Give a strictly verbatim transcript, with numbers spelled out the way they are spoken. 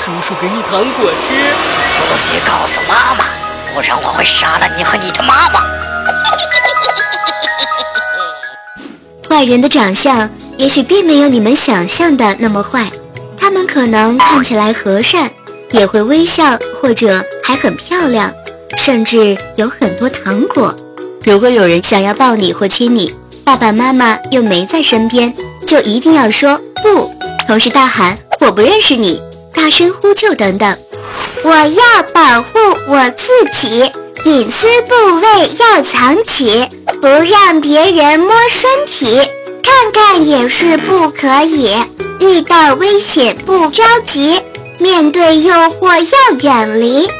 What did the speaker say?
叔叔给你糖果吃。 不许告诉妈妈，不然我会杀了你和你的妈妈。 坏人的长相也许并没有你们想象的那么坏，他们可能看起来和善，也会微笑，或者还很漂亮，甚至有很多糖果。如果有人想要抱你或亲你，爸爸妈妈又没在身边，就一定要说不，同时大喊我不认识你，大声呼救等等。 我要保护我自己，隐私部位要藏起，不让别人摸身体，看看也是不可以。遇到危险不着急，面对诱惑要远离。